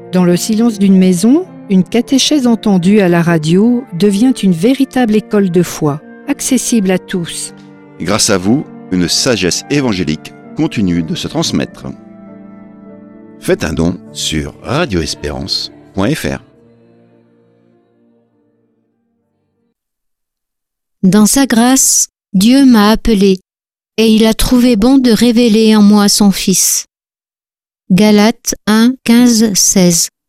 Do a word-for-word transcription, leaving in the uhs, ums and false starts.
Dans le silence d'une maison, une catéchèse entendue à la radio devient une véritable école de foi, accessible à tous. Et grâce à vous, une sagesse évangélique continue de se transmettre. Faites un don sur radio espérance point f r. Dans sa grâce, Dieu m'a appelé, et il a trouvé bon de révéler en moi son Fils. Galates un, quinze, seize.